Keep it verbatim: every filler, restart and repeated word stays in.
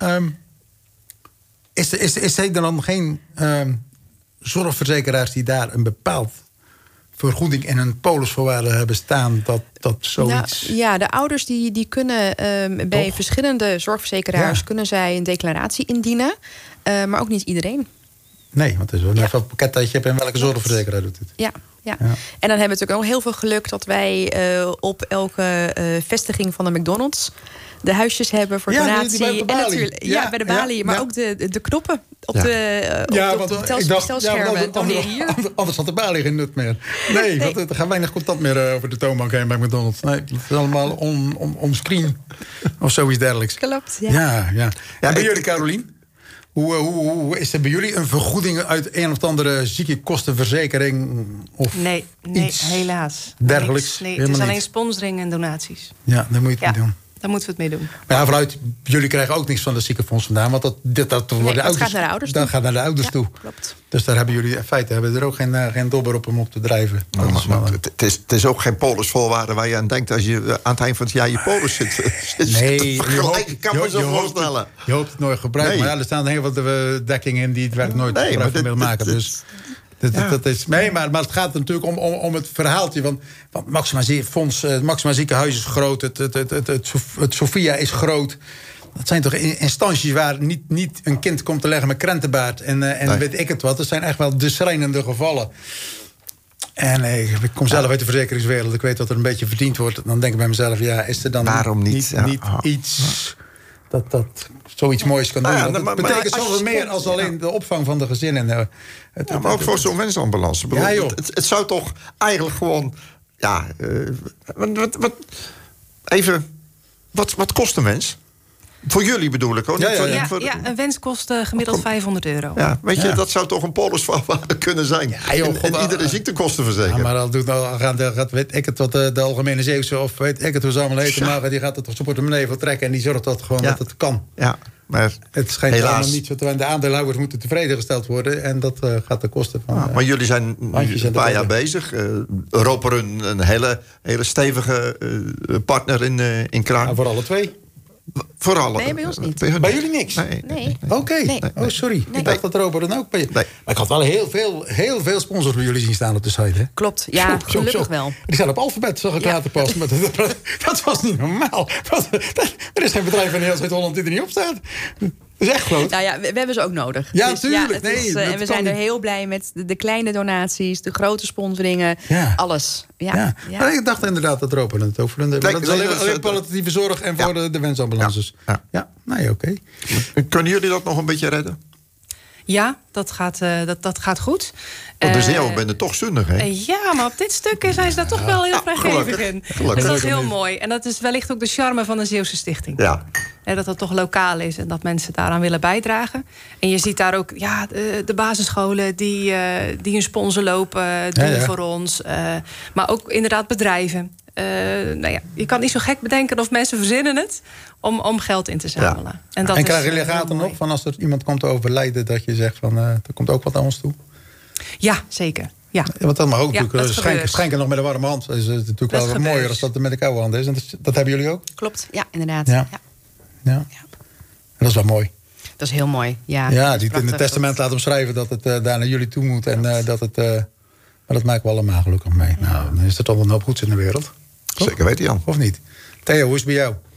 Um, is, is, is er dan geen um, zorgverzekeraars die daar een bepaald vergoeding in hun polisvoorwaarden hebben staan dat, dat zoiets... Nou, ja, de ouders die, die kunnen um, bij Toch? verschillende zorgverzekeraars Ja. kunnen zij een declaratie indienen, uh, maar ook niet iedereen. Nee, want het is wel Ja. even een pakket dat je hebt en welke zorgverzekeraar doet het. Ja, ja. Ja. En dan hebben we natuurlijk ook heel veel geluk dat wij uh, op elke uh, vestiging van de McDonald's de huisjes hebben voor Ja, die- donatie. die bij de en balie. natuurlijk, ja, Ja, bij de ja, balie, maar ja. ook de, de knoppen op Ja. de, uh, op, Ja, op want de ik tel- dacht, telschermen. ja, Dan weer hier. Anders had de balie geen nut meer. Nee, Nee. want er gaat weinig contact meer uh, over de toonbank heen bij McDonald's. Nee, het is allemaal om, om, om screen of zoiets dergelijks. Klopt, ja. Ja, ja. En bij ik- jullie, Carolien? Hoe, hoe, hoe is er bij jullie een vergoeding uit een of andere ziekenkostenverzekering? Of Nee, nee iets helaas. dergelijks? Niks. Nee, het Helemaal is alleen niks. sponsoring en donaties. Ja, daar moet je het Ja, mee doen. daar moeten we het mee doen. Maar ja, vanuit, jullie krijgen ook niks van de ziekenfonds vandaan. Want dat, dit, dat, wordt Nee, de dat ouders, gaat naar de ouders dat toe. gaat naar de ouders Ja, toe. klopt. Dus daar hebben jullie in feite hebben er ook geen, uh, geen dobber op om op te drijven. Dat Maar, is wel, maar uh, het, het is, het is ook geen polisvoorwaarde waar je aan denkt als je aan het eind van het jaar je polis zit. zit nee, te je vergelijken, hoopt, kan me je, zo je hoopt voorstellen. het, je hoopt het nooit gebruikt. Nee. Maar ja, er staan heel wat uh, dekkingen in die het werk nooit Nee, gebruikt maar van dit- willen maken. dit- Dus dat, Ja. dat is, nee, maar, maar het gaat natuurlijk om, om, om het verhaaltje. Want, want Maxima Zie- Fonds, uh, het Maxima Ziekenhuis is groot. Het, het, het, het, het, Sof- het Sophia is groot. Dat zijn toch in- instanties waar niet, niet een kind komt te leggen met krentenbaard. En, uh, en Nee. weet ik het wat. Dat zijn echt wel de schrijnende gevallen. En eh, ik kom zelf uit de verzekeringswereld. Ik weet dat er een beetje verdiend wordt. Dan denk ik bij mezelf, ja, is er dan Waarom niet? niet, Ja. niet Ah. iets dat, dat zoiets moois kan doen? Nou ja, Want maar- het maar betekent als je zoveel meer stond- als alleen de opvang van de gezinnen. Uh, het, Ja, maar ook voor zo'n wensambulance. Ik bedoel, Ja, joh. het, het zou toch eigenlijk gewoon... Ja, eh, wat, wat, wat, even... Wat, wat kost een wens? Voor jullie bedoel ik, hoor. Ja, Niet ja, voor- ja. Ja, voor- ja, een wens kost uh, gemiddeld vijfhonderd euro. Ja, weet je, Ja. dat zou toch een polisvoorwaarde kunnen zijn. Ja, joh, en, God, en iedere uh, ziektekostenverzekering. Ja, maar al doet nou, gaat, gaat, weet ik het wat de, de Algemene Zeeuwse of weet ik het hoe ze allemaal heten, Ja. maar die gaat het op zijn portemonnee voor trekken en die zorgt dat gewoon Ja. dat het kan. Ja, maar Het schijnt helaas. allemaal niet zo te de aandeelhouders moeten tevreden gesteld worden en dat uh, gaat de kosten van. Ja, uh, maar jullie zijn nu handjes en een paar de jaar bedden. bezig. Uh, Roper een, een hele, hele stevige uh, partner in, uh, in Kraan. nou, voor alle twee. Voor alle. Nee, bij ons niet. Bij, hun Bij niet. jullie niks? Nee. Nee. Oké, Nee. oh sorry. Nee. Ik dacht dat Robert dan ook bij je. Nee. Maar ik had wel heel veel, heel veel sponsors bij jullie zien staan op de site, hè? Klopt, ja, Zo, zo, gelukkig zo. wel. Die staan op alfabet, zag ik Ja. later pas. Maar dat, dat, dat was niet normaal. Dat, dat- er is geen bedrijf in heel Zuid-Holland die er niet op staat. Dat is echt groot. Nou ja, we, we hebben ze ook nodig. Ja, tuurlijk. het Nee, is, uh, dat en we kan zijn er niet. heel blij met de, de kleine donaties, de grote sponsoringen, Ja. alles. Ja, Ja. ja. Maar ik dacht inderdaad dat Robert het over. Maar dat is nee, alleen, dat is- alleen palliatieve zorg en voor Ja. de, de wensambulances. Ja. Ja, nee, oké. Kunnen jullie dat nog een beetje redden? Ja, dat gaat, uh, dat, dat gaat goed. Want de Eh, Zeeuwen ben er toch zondig, hè? Uh, ja, maar op dit stuk zijn ze daar toch wel heel Ja, vrijgevig gelukkig. in. Gelukkig. Dus dat is heel Gelukkig. mooi. En dat is wellicht ook de charme van een Zeeuwse stichting. Ja. Hè, dat dat toch lokaal is en dat mensen daaraan willen bijdragen. En je ziet daar ook ja, de, de basisscholen die, uh, die een sponsor lopen, uh, doen Ja, ja. voor ons. Uh, maar ook inderdaad bedrijven. Uh, nou ja, je kan niet zo gek bedenken of mensen verzinnen het om, om geld in te zamelen. Ja. En, dat En is, krijgen uh, jullie heel gaten mooi. nog van als er iemand komt te overlijden... dat je zegt van, uh, er komt ook wat aan ons toe? Ja, zeker. Ja. Ja, want dat mag ook Ja, natuurlijk. dat Schenken, gebeurt. schenken nog met een warme hand. Dat is uh, natuurlijk Dat wel wat gebeurt. mooier als dat met de koude hand is. En dat, dat hebben jullie ook? Klopt, ja, inderdaad. Ja. Ja. Ja. En dat is wel mooi. Dat is heel mooi. Ja, Ja, dat is die in het prachtig. testament laat omschrijven dat het uh, daar naar jullie toe moet. En uh, dat het... Uh, maar dat maken we allemaal gelukkig mee. Nou, dan is er toch wel een hoop goeds in de wereld. Toch? Zeker weten, Jan. Of niet? Theo, hoe is het bij jou?